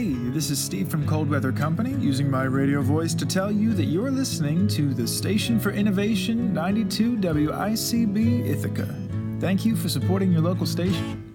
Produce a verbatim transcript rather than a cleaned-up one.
Hey, this is Steve from Cold Weather Company, using my radio voice to tell you that you're listening to the Station for Innovation ninety-two W I C B Ithaca. Thank you for supporting your local station.